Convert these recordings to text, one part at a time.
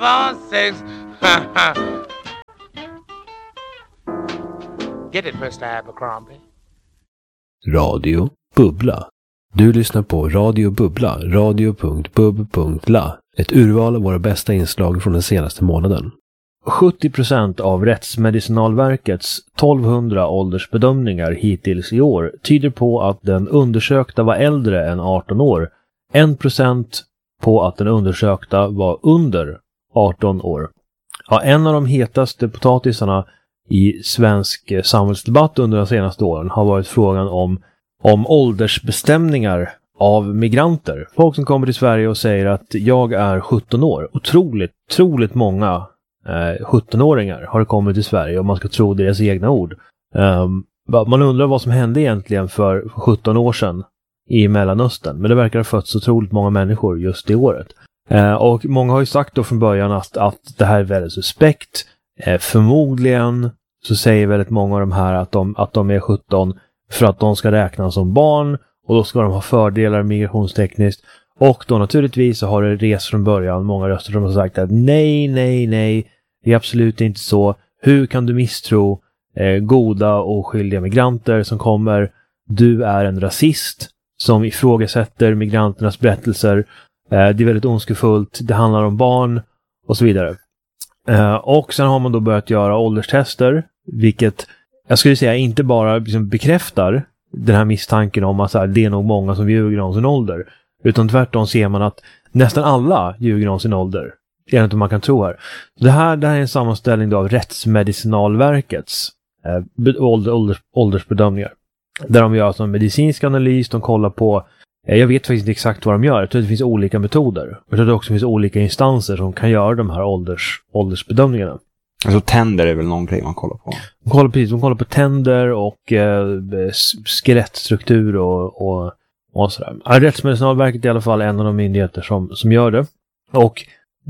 6. Get it, Mr. Abercrombie. Radio Bubbla. Du lyssnar på Radio Bubbla, radio.bub.la. Ett urval av våra bästa inslag från den senaste månaden. 70% av Rättsmedicinalverkets 1200 åldersbedömningar hittills i år tyder på att den undersökta var äldre än 18 år. 1% på att den undersökta var under 18 år. Ja, en av de hetaste potatisarna i svensk samhällsdebatt under de senaste åren har varit frågan om åldersbestämningar av migranter. Folk som kommer till Sverige och säger att jag är 17 år. Otroligt många 17-åringar har kommit till Sverige, om man ska tro deras egna ord. Man undrar vad som hände egentligen för 17 år sedan i Mellanöstern. Men det verkar ha fötts otroligt många människor just det året. Och många har ju sagt då från början att det här är väldigt suspekt. Förmodligen så säger väldigt många av de här att de är 17 för att de ska räknas som barn, och då ska de ha fördelar migrationstekniskt. Och då naturligtvis så har det rest från början många röster som har sagt att nej, det är absolut inte så. Hur kan du misstro goda och skyldiga migranter som kommer? Du är en rasist som ifrågasätter migranternas berättelser. Det är väldigt ondskefullt. Det handlar om barn och så vidare. Och sen har man då börjat göra ålderstester, vilket jag skulle säga inte bara liksom bekräftar den här misstanken om att det är nog många som ljuger om sin ålder, utan tvärtom ser man att nästan alla ljuger om sin ålder. Det är inte man kan tro här. Det här är en sammanställning då av Rättsmedicinalverkets åldersbedömningar. Där de gör alltså en medicinsk analys, de kollar på, jag vet faktiskt inte exakt vad de gör. Jag tror att det finns olika metoder. Jag tror att det också finns olika instanser som kan göra de här åldersbedömningarna. Alltså tänder är väl någon grej man kollar på? De kollar på tänder och skelettstruktur och sådär. Rättsmedicinalverket är i alla fall en av de myndigheter som gör det. Och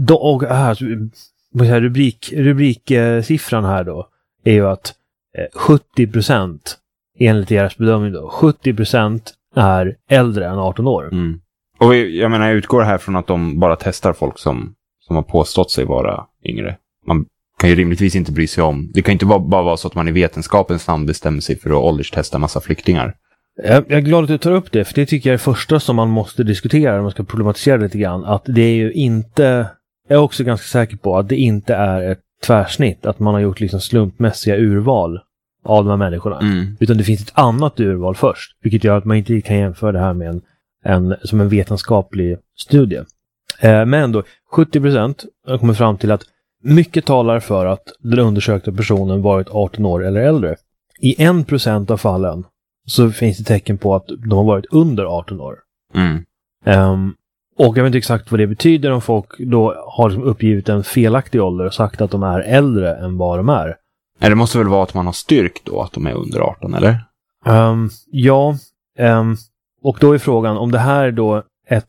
rubriksiffran här då är ju att 70% enligt deras bedömning då, 70% är äldre än 18 år. Mm. Och jag menar, jag utgår här från att de bara testar folk som har påstått sig vara yngre. Man kan ju rimligtvis inte bry sig om. Det kan inte bara vara så att man i vetenskapens namn bestämmer sig för att ålderstesta massa flyktingar. Jag är glad att du tar upp det, för det tycker jag är det första som man måste diskutera om man ska problematisera lite grann. Att det är ju inte, jag är också ganska säker på att det inte är ett tvärsnitt, att man har gjort liksom slumpmässiga urval av de här människorna. Utan det finns ett annat urval först, vilket gör att man inte kan jämföra det här med som en vetenskaplig studie. Men då 70% har kommit fram till att mycket talar för att den undersökta personen varit 18 år eller äldre. I 1% av fallen så finns det tecken på att de har varit under 18 år. Och jag vet inte exakt vad det betyder om folk då har liksom uppgivit en felaktig ålder och sagt att de är äldre än vad de är. Det måste väl vara att man har styrkt då att de är under 18, eller? Och då är frågan om det här är då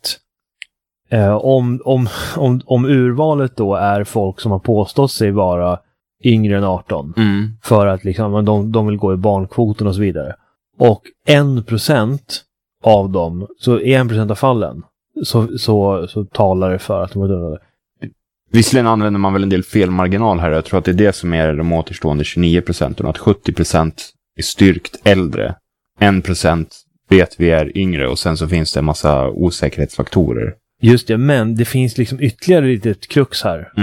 om urvalet då är folk som har påstått sig vara yngre än 18 för att liksom de vill gå i barnkvoten och så vidare. Och 1% av dem, så i 1% av fallen så talar det för att de är döda. Visserligen använder man väl en del felmarginal här. Jag tror att det är det som är de återstående 29%. Och att 70% är styrkt äldre. 1% vet vi är yngre. Och sen så finns det en massa osäkerhetsfaktorer. Just det, men det finns liksom ytterligare lite krux här.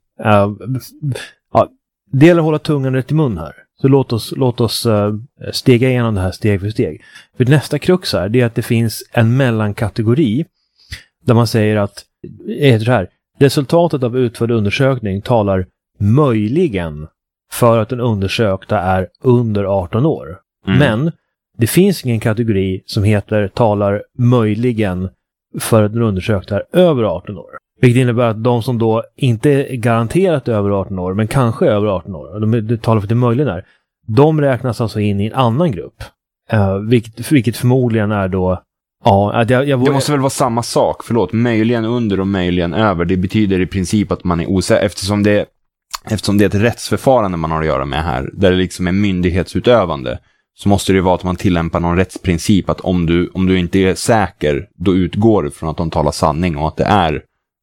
Det gäller att hålla tungan rätt i mun här. Så låt oss stega igenom det här steg för steg. För nästa krux här, det är att det finns en mellankategori där man säger att resultatet av utförd undersökning talar möjligen för att den undersökta är under 18 år. Men det finns ingen kategori som heter talar möjligen för att den undersökta är över 18 år. Vilket innebär att de som då inte är garanterat över 18 år, men kanske över 18 år, det talar för att det möjligen är, de räknas alltså in i en annan grupp. Vilket förmodligen är då det måste väl vara samma sak, möjligen under och möjligen över. Det betyder i princip att man är osäker, eftersom det är ett rättsförfarande man har att göra med här, där det liksom är myndighetsutövande, så måste det ju vara att man tillämpar någon rättsprincip, att om du inte är säker, då utgår du från att de talar sanning och att det är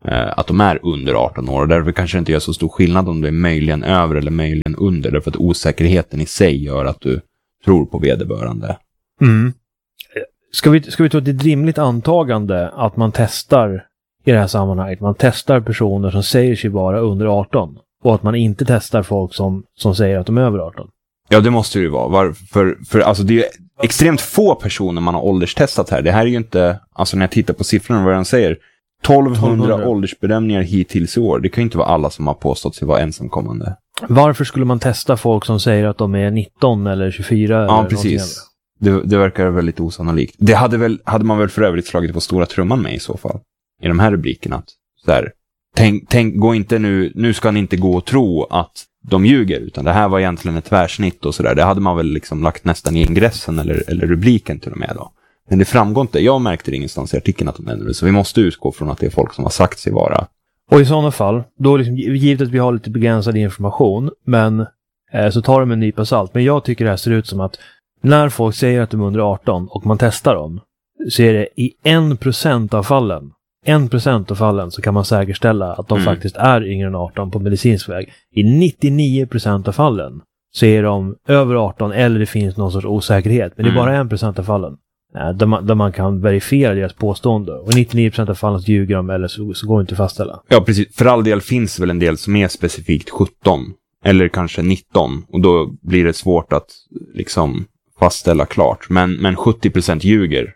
att de är under 18 år. Och därför kanske det inte gör så stor skillnad om det är möjligen över eller möjligen under. Därför att osäkerheten i sig gör att du tror på vederbörande. Mm. Ska vi ta ett rimligt antagande att man testar i det här sammanhanget? Man testar personer som säger sig vara under 18 och att man inte testar folk som säger att de är över 18. Ja, det måste det ju vara. För alltså det är ju extremt få personer man har ålderstestat här. Det här är ju inte, alltså när jag tittar på siffrorna vad de säger, 1200 åldersbedömningar hittills i år. Det kan ju inte vara alla som har påstått sig vara ensamkommande. Varför skulle man testa folk som säger att de är 19 eller 24? Ja, eller precis. Det verkar väldigt osannolikt. Det hade man väl för övrigt slagit på stora trumman med i så fall. I de här rubrikerna. Att, så här, tänk, gå inte nu ska ni inte gå och tro att de ljuger, utan det här var egentligen ett tvärsnitt och sådär. Det hade man väl liksom lagt nästan i ingressen eller rubriken till och med då. Men det framgår inte. Jag märkte det ingenstans i artikeln att de nämnde det. Så vi måste utgå från att det är folk som har sagt sig vara. Och i sådana fall, då liksom, givet att vi har lite begränsad information, men så tar de en nypa salt. Men jag tycker det här ser ut som att när folk säger att de är under 18 och man testar dem, så är det i 1% av fallen. 1% av fallen så kan man säkerställa att de faktiskt är yngre än 18 på medicinsk väg. I 99% av fallen så är de över 18 eller det finns någon sorts osäkerhet. Men det är bara 1% av fallen där man kan verifiera deras påstående. Och 99% av fallen så ljuger de eller så går det inte att fastställa. Ja, precis. För all del finns väl en del som är specifikt 17 eller kanske 19. Och då blir det svårt att liksom fastställa klart. Men 70% ljuger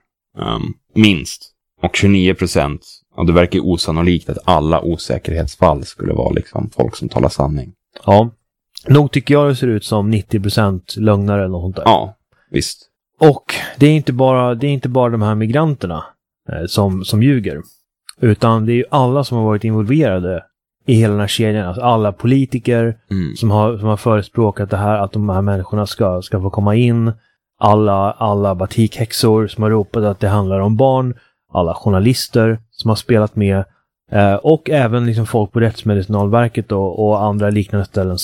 minst. Och 29%, och det verkar osannolikt att alla osäkerhetsfall skulle vara liksom folk som talar sanning. Ja, nog tycker jag det ser ut som 90% lögnare eller något sånt där. Ja, visst. Och det är inte bara de här migranterna som ljuger. Utan det är ju alla som har varit involverade i hela den här kedjan. Alltså alla politiker som har förespråkat det här, att de här människorna ska få komma in. Alla batikhäxor som har ropat att det handlar om barn. Alla journalister som har spelat med. Och även liksom folk på Rättsmedicinalverket och andra liknande ställen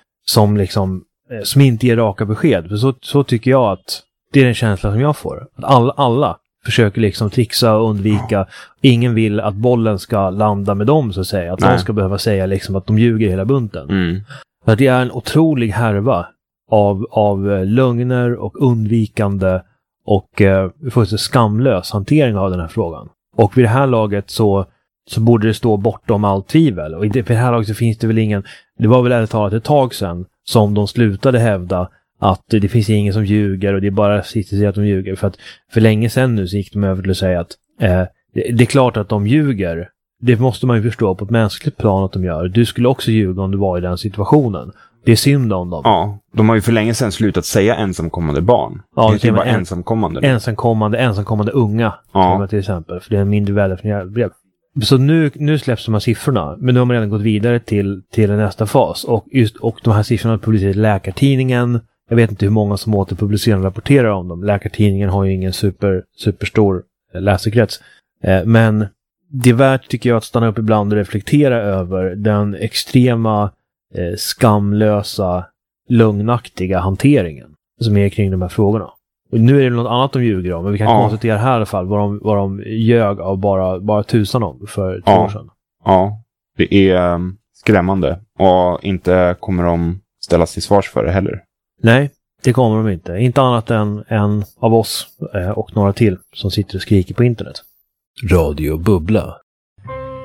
som inte ger raka besked. För så tycker jag att det är den känslan som jag får. Att alla försöker liksom trixa och undvika. Ingen vill att bollen ska landa med dem så att säga. Att de ska behöva säga liksom att de ljuger hela bunten. För att det är en otrolig härva av lögner och undvikande och fullständigt skamlös hantering av den här frågan. Och vid det här laget så borde det stå bortom allt tvivel. Och vid det här laget så finns det väl ingen. Det var väl ärligt talat ett tag sedan som de slutade hävda att det finns ingen som ljuger och det är bara sitter att de ljuger. För att för länge sedan nu så gick de över till att säga att det är klart att de ljuger. Det måste man ju förstå på ett mänskligt plan att de gör. Du skulle också ljuga om du var i den situationen. Det är synd om dem. Ja, de har ju för länge sedan slutat säga ensamkommande barn. Ja, det är bara ensamkommande. Ensamkommande unga till exempel. För det är en mindre väldefinierad brev. Så nu släpps de här siffrorna. Men nu har man redan gått vidare till nästa fas. Och de här siffrorna har publicerat i Läkartidningen. Jag vet inte hur många som återpublicerar och rapporterar om dem. Läkartidningen har ju ingen superstor läsekrets. Men det är värt tycker jag att stanna upp ibland och reflektera över den extrema skamlösa, lögnaktiga hanteringen som är kring de här frågorna. Och nu är det något annat de ljuger om, men vi kan konstatera här i alla fall vad de ljög av bara tusan om för 2 år sedan. Ja, det är skrämmande och inte kommer de ställas till svars för det heller. Nej, det kommer de inte. Inte annat än av oss och några till som sitter och skriker på internet. Radio Bubbla.